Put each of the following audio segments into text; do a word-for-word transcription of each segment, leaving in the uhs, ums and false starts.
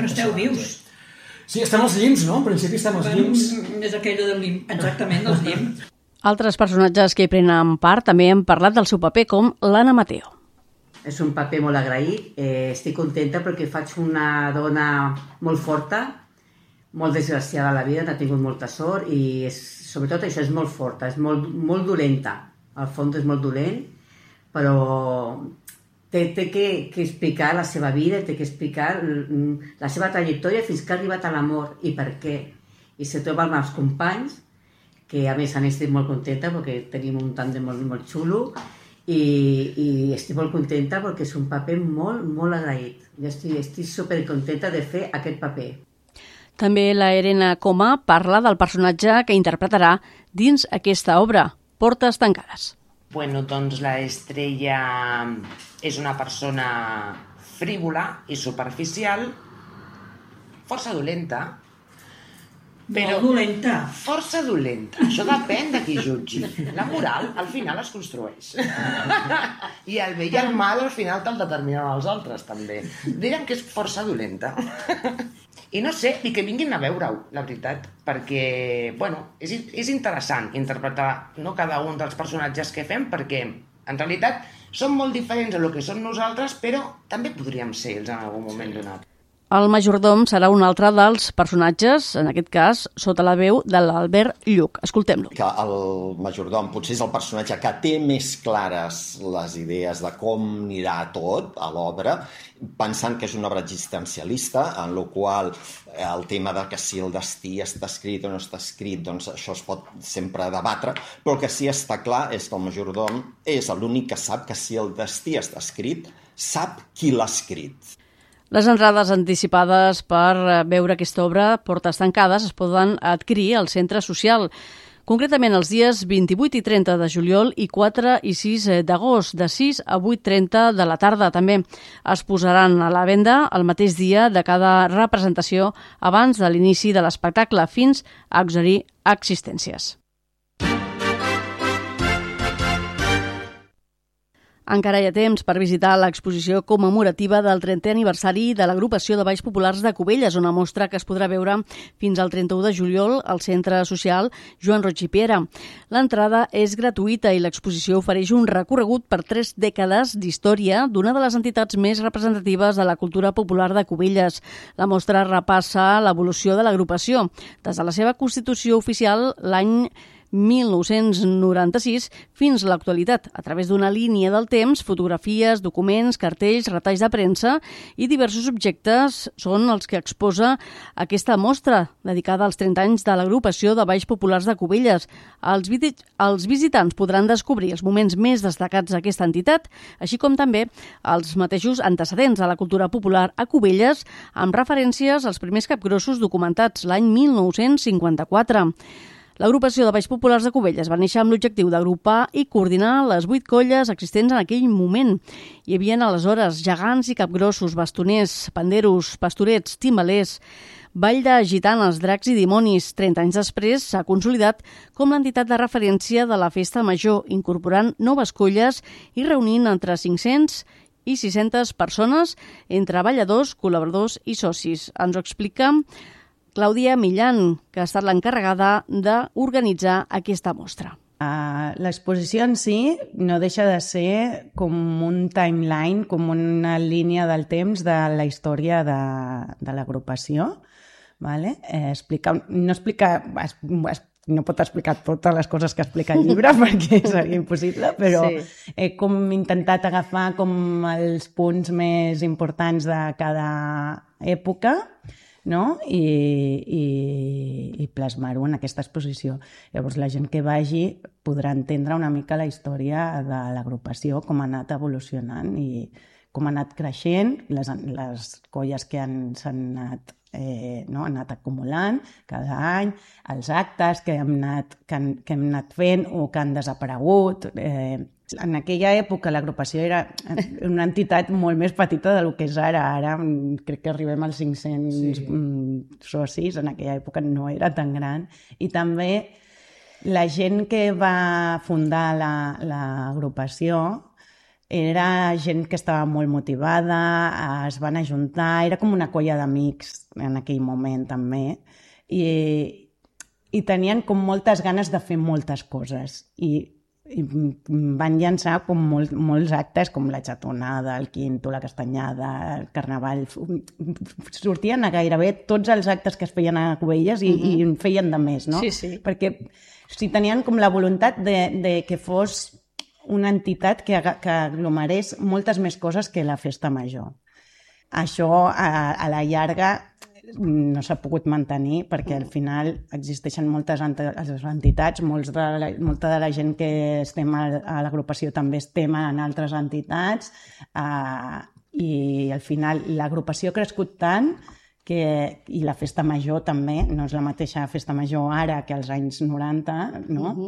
Però esteu vius. Sí, estem als llims, no? En principi estem als llims. És aquella del lim, exactament, dels llims. Altres personatges que hi prenen part també han parlat del seu paper, com l'Anna Mateo. És un paper molt agraït, eh, estic contenta perquè faig una dona molt forta, molt desgraciada a la vida, n'ha tingut molta sort i és, sobretot això és molt forta, és molt, molt dolenta, al fons és molt dolent, però té, té que, que explicar la seva vida, té que explicar la seva trajectòria fins que ha arribat a l'amor i per què. I se troba amb els companys, que a més han estat molt contenta perquè tenim un tàndem molt, molt xulo i, i estic molt contenta perquè és un paper molt, molt agraït. Jo estic, estic supercontenta de fer aquest paper. També la Elena Coma parla del personatge que interpretarà dins aquesta obra, Portes tancades. Bueno, doncs la Estrella és una persona frívola i superficial, força dolenta, però... Molt dolenta. Força dolenta. Això depèn de qui jutgi. La moral, al final, es construeix. I el bé i el mal, al final, te'l determinen els altres, també. Diran que és força dolenta. I no sé, i que vinguin a veure-ho, la veritat, perquè, bueno, és, és interessant interpretar no cada un dels personatges que fem, perquè, en realitat, són molt diferents a lo que som nosaltres, però també podríem ser ells en algun moment donat. El majordom serà un altre dels personatges, en aquest cas, sota la veu de l'Albert Lluch. Escoltem-lo. Que el majordom potser és el personatge que té més clares les idees de com anirà tot a l'obra, pensant que és una obra existencialista, en la qual el tema de que si el destí està escrit o no està escrit, doncs això es pot sempre debatre, però el que sí està clar és que el majordom és l'únic que sap que si el destí està escrit, sap qui l'ha escrit. Les entrades anticipades per veure aquesta obra, Portes tancades, es poden adquirir al centre social, concretament els dies vint-i-vuit i trenta de juliol i quatre i sis d'agost, de sis a vuit i trenta de la tarda. També es posaran a la venda el mateix dia de cada representació abans de l'inici de l'espectacle, fins a exaurir existències. Encara hi ha temps per visitar l'exposició commemorativa del trentè aniversari de l'agrupació de balls populars de Cubelles, una mostra que es podrà veure fins al trenta-u de juliol al Centre Social Joan Roig i Piera. L'entrada és gratuïta i l'exposició ofereix un recorregut per tres dècades d'història d'una de les entitats més representatives de la cultura popular de Cubelles. La mostra repassa l'evolució de l'agrupació des de la seva constitució oficial l'any mil nou-cents noranta-sis fins a l'actualitat, a través d'una línia del temps, fotografies, documents, cartells, retalls de premsa i diversos objectes són els que exposa aquesta mostra dedicada als trenta anys de l'agrupació de balls populars de Cubelles. Els, visi- els visitants podran descobrir els moments més destacats d'aquesta entitat, així com també els mateixos antecedents de la cultura popular a Cubelles, amb referències als primers capgrossos documentats l'any mil nou-cents cinquanta-quatre. L'agrupació de balls populars de Cubelles va néixer amb l'objectiu d'agrupar i coordinar les vuit colles existents en aquell moment. Hi havia aleshores gegants i capgrossos, bastoners, panderos, pastorets, timbalers, ball de gitanes, dracs i dimonis. trenta anys després s'ha consolidat com l'entitat de referència de la festa major, incorporant noves colles i reunint entre cinc-cents i sis-centes persones entre balladors, col·laboradors i socis. Ens ho explica Clàudia Millan, que ha estat l'encarregada d'organitzar aquesta mostra. Uh, L'exposició en si no deixa de ser com un timeline, com una línia del temps de la història de, de l'agrupació. Vale? Eh, explica, no, explica, es, es, no pot explicar totes les coses que explica el llibre perquè seria impossible, però sí. He com intentat agafar com els punts més importants de cada època, no? I, i, i plasmar-ho en aquesta exposició. Llavors la gent que vagi podrà entendre una mica la història de l'agrupació, com ha anat evolucionant i com ha anat creixent, les, les colles que han, s'han anat, eh, no? han anat acumulant cada any, els actes que hem anat, que han, que hem anat fent o que han desaparegut. Eh, En aquella època l'agrupació era una entitat molt més petita del que és ara. Ara crec que arribem als cinc-cents sí. socis, en aquella època no era tan gran. I també la gent que va fundar l'agrupació era gent que estava molt motivada, es van ajuntar, era com una colla d'amics en aquell moment també, i, i tenien com moltes ganes de fer moltes coses, i, i van llançar com molt, molts actes com la xatonada, el quinto, la castanyada, el carnaval, sortien a gairebé tots els actes que es feien a Cubelles i, uh-huh. i en feien de més, no? Sí, sí. Perquè o sigui, tenien com la voluntat de, de que fos una entitat que, que aglomerés moltes més coses que la festa major. Això, a, a la llarga, no s'ha pogut mantenir perquè al final existeixen moltes entitats, molts de la, molta de la gent que estem a, a l'agrupació també estem en altres entitats eh, i al final l'agrupació ha crescut tant que, i la festa major també, no és la mateixa festa major ara que als anys noranta, no? Uh-huh.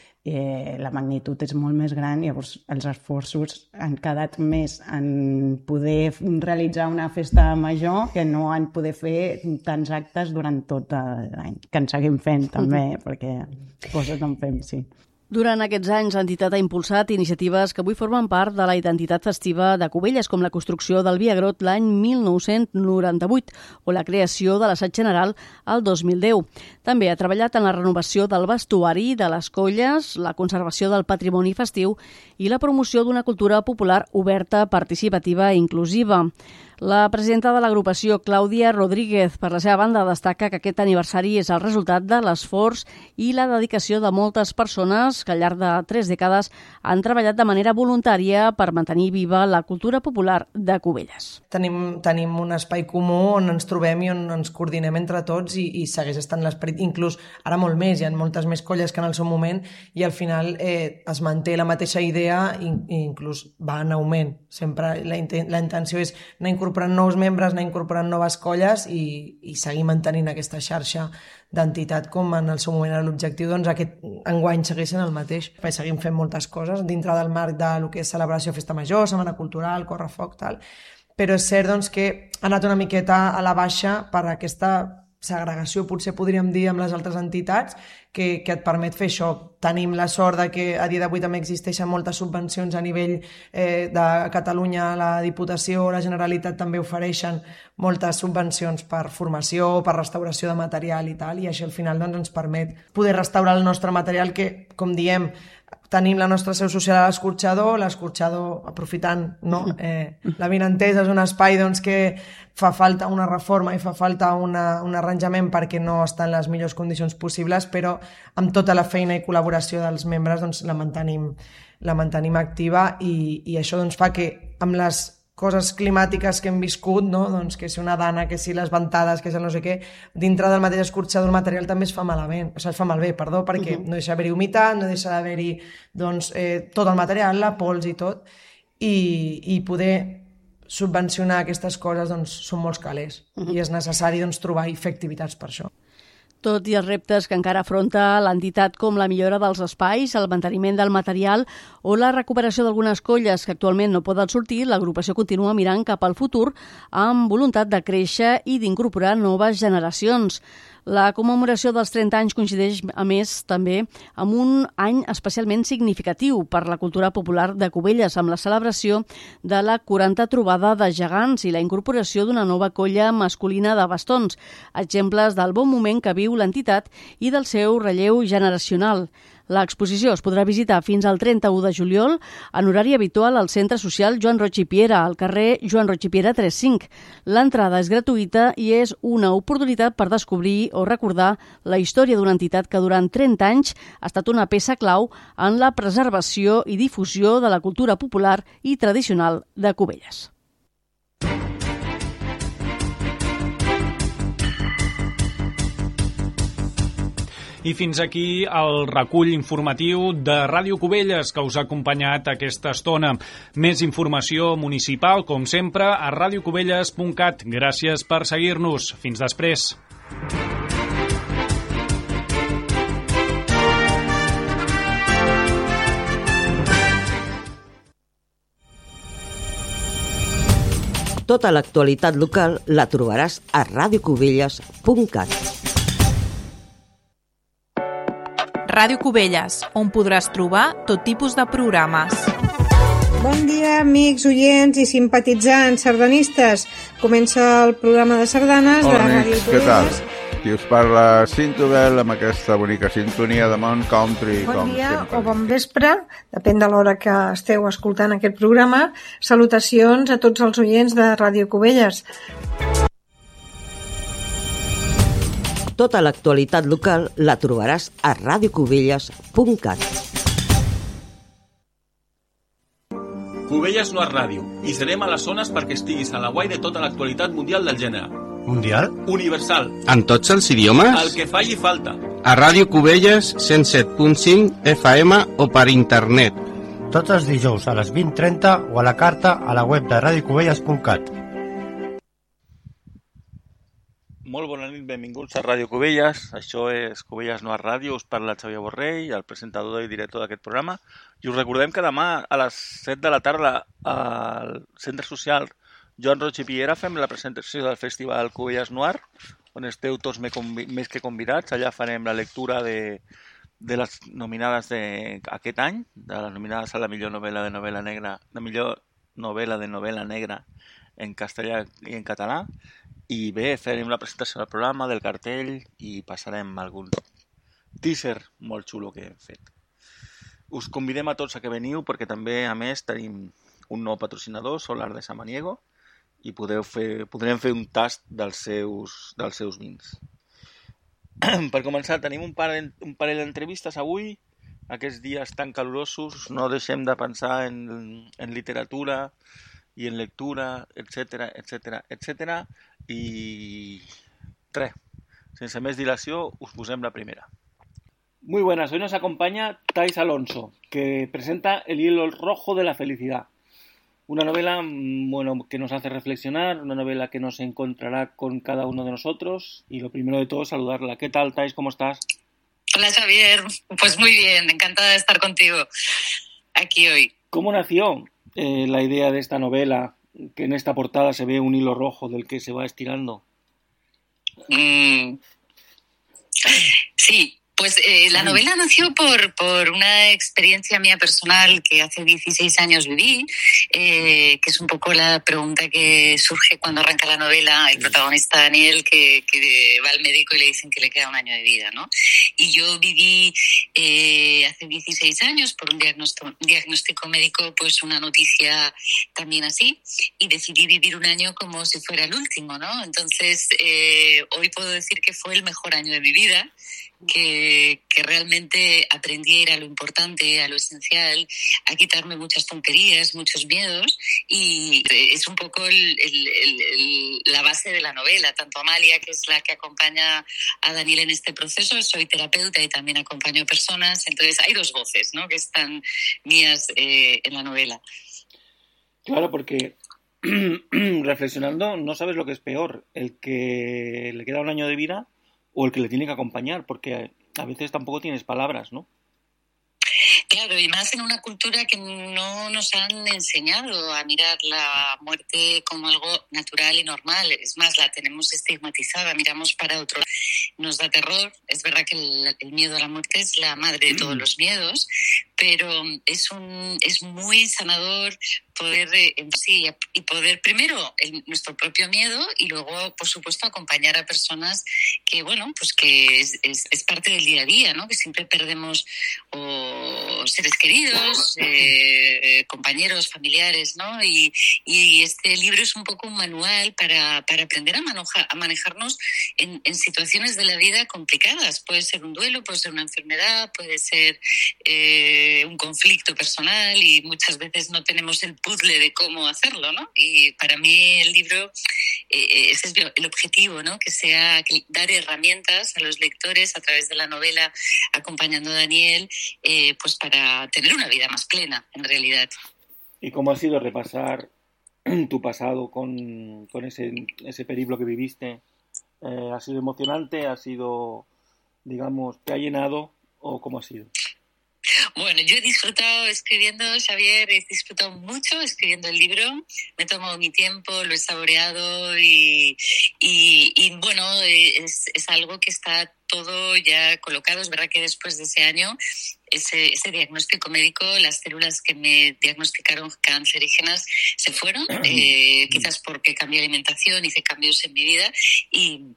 Eh, la magnitud és molt més gran, llavors els esforços han quedat més en poder realitzar una festa major que no en poder fer tants actes durant tot l'any, que en seguim fent també, uh-huh. perquè coses en fem, sí. Durant aquests anys, l'entitat ha impulsat iniciatives que avui formen part de la identitat festiva de Cubelles, com la construcció del Via Grot l'any mil nou-cents noranta-vuit o la creació de l'assaig general el dos mil deu. També ha treballat en la renovació del vestuari de les colles, la conservació del patrimoni festiu i la promoció d'una cultura popular oberta, participativa i inclusiva. La presidenta de l'agrupació, Clàudia Rodríguez, per la seva banda, destaca que aquest aniversari és el resultat de l'esforç i la dedicació de moltes persones que al llarg de tres dècades han treballat de manera voluntària per mantenir viva la cultura popular de Cubelles. Tenim, tenim un espai comú on ens trobem i on ens coordinem entre tots i, i segueix estant l'esperit, inclús ara molt més, hi ha moltes més colles que en el seu moment i al final eh, es manté la mateixa idea i, i inclús va en augment. Sempre la, la intenció és anar incorporant nous membres, anar incorporant noves colles i, i seguir mantenint aquesta xarxa d'entitat com en el seu moment era l'objectiu, doncs aquest enguany segueix sent el mateix. Seguim fent moltes coses dintre del marc de lo que és celebració Festa Major, Setmana Cultural, Correfoc, tal. Però és cert doncs, que ha anat una miqueta a la baixa per aquesta segregació, potser podríem dir, amb les altres entitats, que, que et permet fer això. Tenim la sort de que a dia d'avui també existeixen moltes subvencions a nivell eh, de Catalunya, la Diputació, la Generalitat també ofereixen moltes subvencions per formació, per restauració de material i tal, i això al final doncs, ens permet poder restaurar el nostre material que, com diem, tenim la nostra seu social a l'Escorxador, l'Escorxador aprofitant, no? Eh, la Vinentesa és un espai doncs, que fa falta una reforma i fa falta una, un arranjament perquè no està en les millors condicions possibles, però amb tota la feina i col·laboració dels membres doncs, la mantenim, la mantenim activa i, i això doncs, fa que amb les coses climàtiques que hem viscut, no? Doncs que si una dana, que si les ventades, que si no sé què, dintre del mateix escorxador el material també es fa malament, o sigui, es fa malbé, perdó, perquè uh-huh. no deixa d'haver-hi humitat, no deixa d'haver-hi doncs, eh, tot el material, la pols i tot, i, i poder subvencionar aquestes coses doncs, són molts calés uh-huh. i és necessari doncs, trobar i fer activitats per això. Tot i els reptes que encara afronta l'entitat com la millora dels espais, el manteniment del material o la recuperació d'algunes colles que actualment no poden sortir, l'agrupació continua mirant cap al futur amb voluntat de créixer i d'incorporar noves generacions. La commemoració dels trenta anys coincideix, a més, també amb un any especialment significatiu per la cultura popular de Cubelles, amb la celebració de la quaranta trobada de gegants i la incorporació d'una nova colla masculina de bastons, exemples del bon moment que viu l'entitat i del seu relleu generacional. L'exposició es podrà visitar fins al trenta-u de juliol en horari habitual al Centre Social Joan Roig i Piera, al carrer Joan Roig i Piera tres cinc. L'entrada és gratuïta i és una oportunitat per descobrir o recordar la història d'una entitat que durant trenta anys ha estat una peça clau en la preservació i difusió de la cultura popular i tradicional de Cubelles. I fins aquí el recull informatiu de Ràdio Cubelles que us ha acompanyat aquesta estona. Més informació municipal, com sempre, a radiocubelles punt cat. Gràcies per seguir-nos. Fins després. Tota l'actualitat local la trobaràs a radiocubelles punt cat. Ràdio Cubelles, on podràs trobar tot tipus de programes. Bon dia, amics, oients i simpatitzants sardanistes. Comença el programa de sardanes Hola, de Ràdio amics, què tal? Cubelles. Qui us parla, Cintobel, amb aquesta bonica sintonia de Mont Country, Bon com dia sempre. o bon vespre, depèn de l'hora que esteu escoltant aquest programa. Salutacions a tots els oients de Ràdio Cubelles. Tota l'actualitat local la trobaràs a radio cubelles punt cat. Cubelles no és ràdio, i serem a les zones perquè estiguis a la guai de tota l'actualitat mundial del gènere. Mundial? Universal. En tots els idiomes? El que falli falta. A Ràdio Cubelles cent set punt cinc F M o per internet. Tots els dijous a les vint trenta o a la carta a la web de radio cubelles punt cat. Molt bona nit, benvinguts a Ràdio Cubelles. Això és Cubelles no és ràdio, us parla Xavier Borrell, el presentador i director d'aquest programa. I us recordem que demà a les set de la tarda al Centre Social Joan Roig i Piera fem la presentació del Festival Cubelles Noir, on esteu tots més que convidats. Allà farem la lectura de, de les nominades d'aquest any, de les nominades a la millor novel·la de novel·la negra, la millor novel·la de novel·la negra en castellà i en català. I bé, farem la presentació del programa, del cartell, i passarem algun teaser molt xulo que hem fet. Us convidem a tots a que veniu perquè també, a més, tenim un nou patrocinador, Solar de Samaniego, i podeu fer, podrem fer un tast dels seus, dels seus vins. Per començar, tenim un parell, un parell d'entrevistes avui. Aquests dies tan calorosos, no deixem de pensar en, en literatura i en lectura, etcètera, etcètera, etcètera. Y tres, sin más dilación, os posem la primera. Muy buenas, hoy nos acompaña Thais Alonso, que presenta El hilo rojo de la felicidad. Una novela bueno, que nos hace reflexionar, una novela que nos encontrará con cada uno de nosotros. Y lo primero de todo, saludarla. ¿Qué tal, Thais? ¿Cómo estás? Hola, Xavier. Pues muy bien, encantada de estar contigo aquí hoy. ¿Cómo nació eh, la idea de esta novela? Que en esta portada se ve un hilo rojo del que se va estirando. Mm. Sí, pues eh, la novela nació por, por una experiencia mía personal que hace dieciséis años viví, eh, que es un poco la pregunta que surge cuando arranca la novela, el protagonista Daniel, que, que va al médico y le dicen que le queda un año de vida, ¿no? Y yo viví eh, hace dieciséis años por un diagnóstico, diagnóstico médico, pues una noticia también así, y decidí vivir un año como si fuera el último, ¿no? Entonces, eh, hoy puedo decir que fue el mejor año de mi vida, que, que realmente aprendí a ir a lo importante, a lo esencial, a quitarme muchas tonterías, muchos miedos, y es un poco el, el, el, el, la base de la novela. Tanto Amalia, que es la que acompaña a Daniel en este proceso, soy terapeuta y también acompaño personas, entonces hay dos voces, ¿no?, que están mías eh, en la novela. Claro, porque reflexionando, no sabes lo que es peor, el que le queda un año de vida o el que le tiene que acompañar, porque a veces tampoco tienes palabras, ¿no? Claro, y más en una cultura que no nos han enseñado a mirar la muerte como algo natural y normal. Es más, la tenemos estigmatizada, miramos para otro lado. Nos da terror. Es verdad que el, el miedo a la muerte es la madre de todos los miedos, pero es, un, es muy sanador poder eh, sí, y poder primero el, nuestro propio miedo y luego, por supuesto, acompañar a personas que, bueno, pues que es, es, es parte del día a día, ¿no? Que siempre perdemos o seres queridos, eh, compañeros, familiares, ¿no? Y, y este libro es un poco un manual para, para aprender a, manejar, a manejarnos en, en situaciones de la vida complicadas. Puede ser un duelo, puede ser una enfermedad, puede ser eh, un conflicto personal y muchas veces no tenemos el puzzle de cómo hacerlo, ¿no? Y para mí el libro, eh, ese es el objetivo, ¿no? Que sea que dar herramientas a los lectores a través de la novela, acompañando a Daniel, eh, pues para tener una vida más plena, en realidad. ¿Y cómo ha sido repasar tu pasado con, con ese, ese periplo que viviste? Eh, ¿Ha sido emocionante? ¿Ha sido, digamos, te ha llenado? ¿O cómo ha sido? Bueno, yo he disfrutado escribiendo, Xavier, he disfrutado mucho escribiendo el libro, me he tomado mi tiempo, lo he saboreado y, y, y bueno, es, es algo que está todo ya colocado. Es verdad que después de ese año ese, ese diagnóstico médico, las células que me diagnosticaron cancerígenas se fueron, eh, quizás porque cambié alimentación, hice cambios en mi vida y